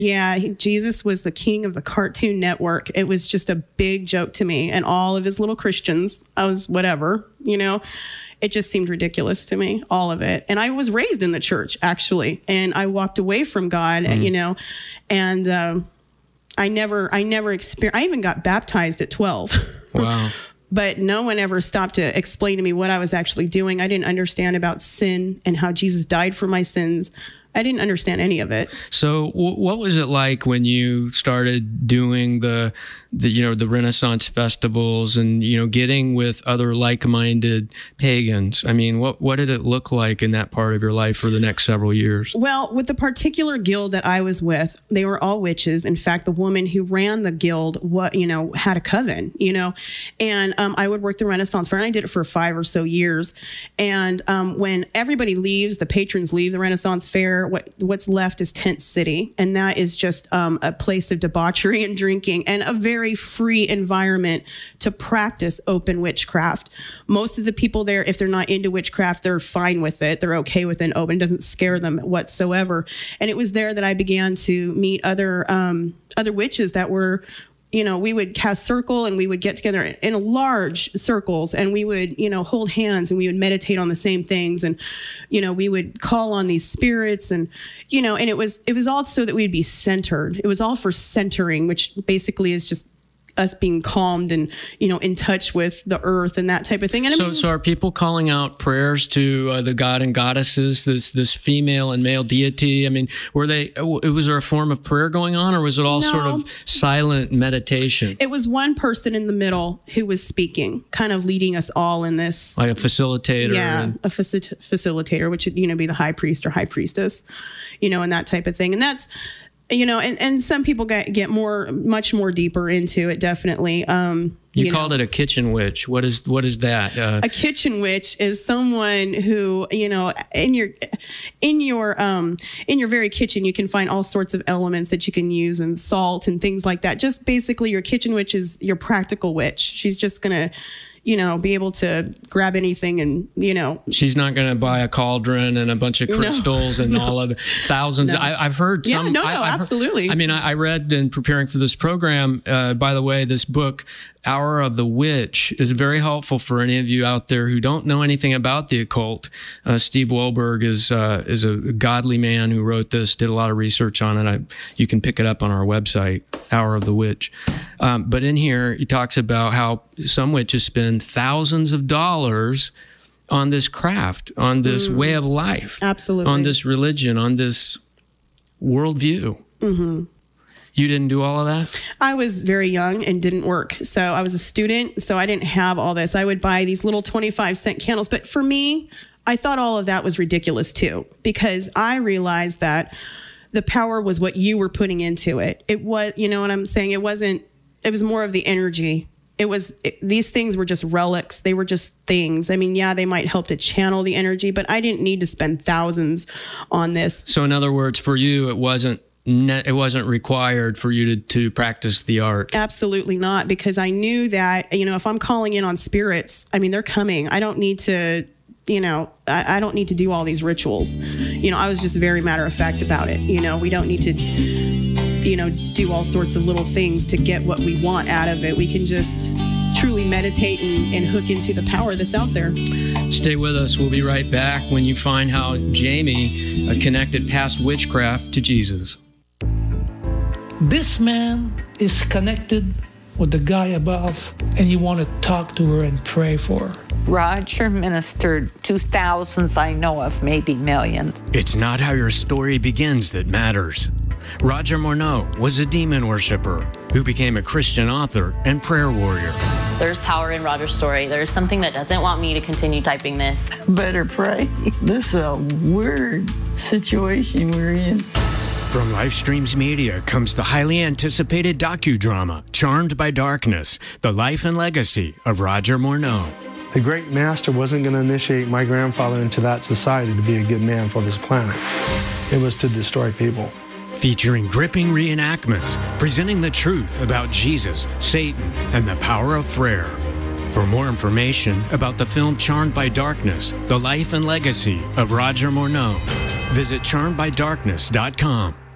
Yeah, Jesus was the king of the Cartoon Network. It was just a big joke to me. And all of his little Christians, I was whatever, it just seemed ridiculous to me, all of it. And I was raised in the church, actually. And I walked away from God, and I never experienced, I even got baptized at 12. Wow. But no one ever stopped to explain to me what I was actually doing. I didn't understand about sin and how Jesus died for my sins. I didn't understand any of it. So what was it like when you started doing the Renaissance festivals and, getting with other like-minded pagans? I mean, what did it look like in that part of your life for the next several years? Well, with the particular guild that I was with, they were all witches. In fact, the woman who ran the guild, had a coven, and I would work the Renaissance Fair, and I did it for 5 or so years. And when everybody leaves, the patrons leave the Renaissance Fair, what's left is Tent City, and that is just a place of debauchery and drinking and a very free environment to practice open witchcraft. Most of the people there, if they're not into witchcraft, they're fine with it. They're okay with it. Open, it doesn't scare them whatsoever. And it was there that I began to meet other witches that were, we would cast circle and we would get together in large circles and we would, hold hands and we would meditate on the same things. And, we would call on these spirits and, and it was all so that we'd be centered. It was all for centering, which basically is just us being calmed and, in touch with the earth and that type of thing. And so are people calling out prayers to the god and goddesses, this female and male deity? I mean, was there a form of prayer going on, or was it all sort of silent meditation? It was one person in the middle who was speaking, kind of leading us all in this. Like a facilitator? Yeah, a facilitator, which would, be the high priest or high priestess, and that type of thing. And that's, and some people get much more deeper into it, definitely. You called it a kitchen witch. What is that? A kitchen witch is someone who, in your very kitchen, you can find all sorts of elements that you can use and salt and things like that. Just basically your kitchen witch is your practical witch. She's just going to, be able to grab anything and, She's not going to buy a cauldron and a bunch of crystals and all of the thousands. I've heard some. Absolutely. I read in preparing for this program, by the way, this book, Hour of the Witch, is very helpful for any of you out there who don't know anything about the occult. Steve Wohlberg is a godly man who wrote this, did a lot of research on it. You can pick it up on our website, Hour of the Witch. But in here, he talks about how some witches spend thousands of dollars on this craft, on this way of life. Absolutely. On this religion, on this worldview. Mm-hmm. You didn't do all of that? I was very young and didn't work. So I was a student, so I didn't have all this. I would buy these little 25-cent candles. But for me, I thought all of that was ridiculous too, because I realized that the power was what you were putting into it. It was, you know what I'm saying? It was more of the energy. These things were just relics. They were just things. I mean, yeah, they might help to channel the energy, but I didn't need to spend thousands on this. So in other words, for you, it wasn't required for you to practice the art. Absolutely not, because I knew that, if I'm calling in on spirits, they're coming. I don't need to, I don't need to do all these rituals. I was just very matter of fact about it. We don't need to, do all sorts of little things to get what we want out of it. We can just truly meditate and hook into the power that's out there. Stay with us. We'll be right back when you find how Jamie connected past witchcraft to Jesus. This man is connected with the guy above, and you want to talk to her and pray for her. Roger ministered to thousands I know of, maybe millions. It's not how your story begins that matters. Roger Morneau was a demon worshiper who became a Christian author and prayer warrior. There's power in Roger's story. There's something that doesn't want me to continue typing this. Better pray. This is a weird situation we're in. From Lifestreams Media comes the highly anticipated docudrama, Charmed by Darkness, the life and legacy of Roger Morneau. The great master wasn't going to initiate my grandfather into that society to be a good man for this planet. It was to destroy people. Featuring gripping reenactments, presenting the truth about Jesus, Satan, and the power of prayer. For more information about the film Charmed by Darkness, the life and legacy of Roger Morneau, visit charmedbydarkness.com.